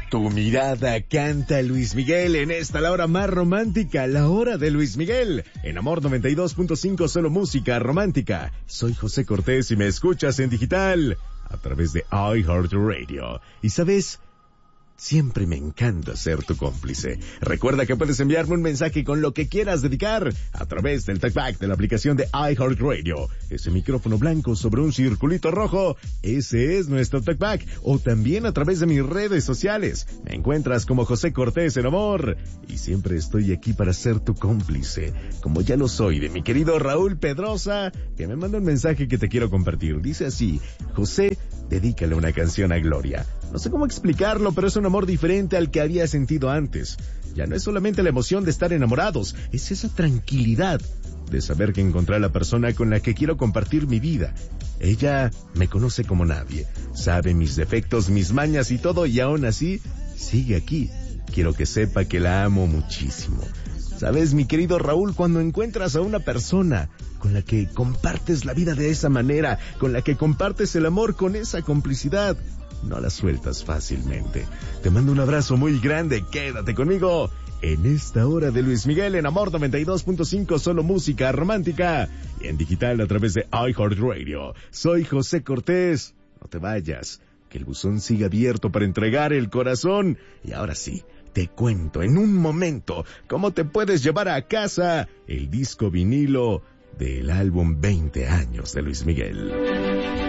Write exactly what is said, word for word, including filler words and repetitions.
Tu mirada canta Luis Miguel en esta la hora más romántica, la hora de Luis Miguel. En Amor noventa y dos punto cinco, solo música romántica. Soy José Cortés y me escuchas en digital a través de iHeartRadio. Y sabes, siempre me encanta ser tu cómplice. Recuerda que puedes enviarme un mensaje con lo que quieras dedicar a través del talkback de la aplicación de iHeartRadio. Ese micrófono blanco sobre un circulito rojo, ese es nuestro talkback. O también a través de mis redes sociales. Me encuentras como José Cortés en Amor. Y siempre estoy aquí para ser tu cómplice, como ya lo soy de mi querido Raúl Pedrosa, que me manda un mensaje que te quiero compartir. Dice así: José, dedícale una canción a Gloria. No sé cómo explicarlo, pero es un amor diferente al que había sentido antes. Ya no es solamente la emoción de estar enamorados, es esa tranquilidad de saber que encontré a la persona con la que quiero compartir mi vida. Ella me conoce como nadie, sabe mis defectos, mis mañas y todo, y aún así sigue aquí. Quiero que sepa que la amo muchísimo. Sabes, mi querido Raúl, cuando encuentras a una persona con la que compartes la vida de esa manera, con la que compartes el amor con esa complicidad, no la sueltas fácilmente. Te mando un abrazo muy grande, quédate conmigo en esta hora de Luis Miguel en Amor noventa y dos punto cinco, solo música romántica, y en digital a través de iHeartRadio. Soy José Cortés, no te vayas, que el buzón sigue abierto para entregar el corazón. Y ahora sí, te cuento en un momento cómo te puedes llevar a casa el disco vinilo del álbum veinte años de Luis Miguel.